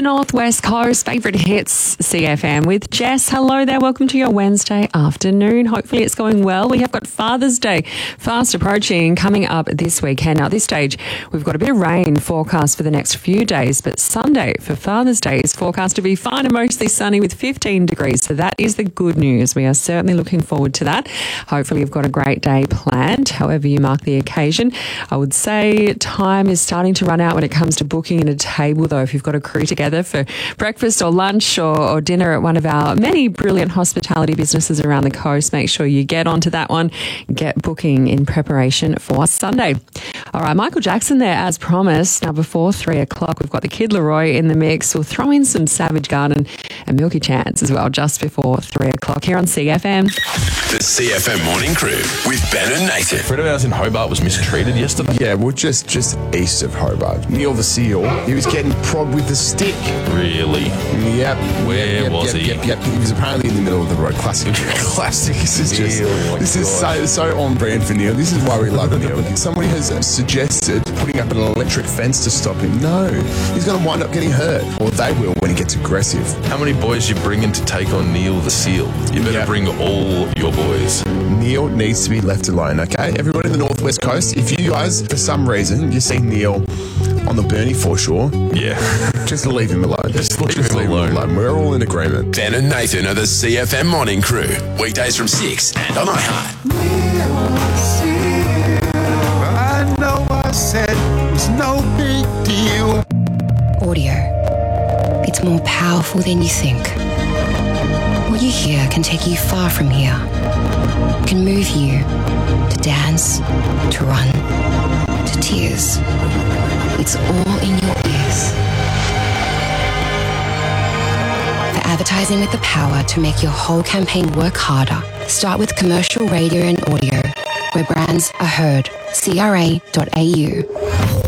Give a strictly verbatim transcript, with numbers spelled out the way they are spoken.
Northwest Coast, favourite hits, C F M with Jess. Hello there, welcome to your Wednesday afternoon. Hopefully it's going well. We have got Father's Day fast approaching, coming up this weekend. Now at this stage, we've got a bit of rain forecast for the next few days, but Sunday for Father's Day is forecast to be fine and mostly sunny with fifteen degrees. So that is the good news. We are certainly looking forward to that. Hopefully you've got a great day planned, however you mark the occasion. I would say time is starting to run out when it comes to booking in a table, though. If you've got a crew together for breakfast or lunch or, or dinner at one of our many brilliant hospitality businesses around the coast, make sure you get onto that one. Get booking in preparation for Sunday. All right, Michael Jackson there as promised. Now before three o'clock, we've got the Kid Laroi in the mix. We'll throw in some Savage Garden and Milky Chance as well just before three o'clock here on C F M. The C F M Morning Crew with Ben and Nathan. A friend of ours in Hobart was mistreated yesterday. Yeah, well, just just east of Hobart. Neil the Seal. He was getting prodded with the stick. Really? Yep. Where yep, was yep, he? Yep, yep. He was apparently in the middle of the road. Classic. Classic. This is just, Oh my this is so, so on brand for Neil. This is why we love Neil. Somebody has suggested putting up an electric fence to stop him. No, he's going to wind up getting hurt. Or they will when he gets aggressive. How many boys you bring in to take on Neil the Seal? You better Yep. bring all your boys. Neil needs to be left alone, okay? Everybody in the Northwest Coast, if you guys, for some reason, you see Neil on the Burnie foreshore, Yeah. just leave him alone. Just leave him alone. We're all in agreement. Ben and Nathan are the C F M Morning Crew. Weekdays from six and on iHeart. I know I said it was no big deal. Audio. It's more powerful than you think. What you hear can take you far from here. Can move you to dance, to run, to tears. It's all in your ears. For advertising with the power to make your whole campaign work harder, start with commercial radio and audio, where brands are heard. C R A dot A U.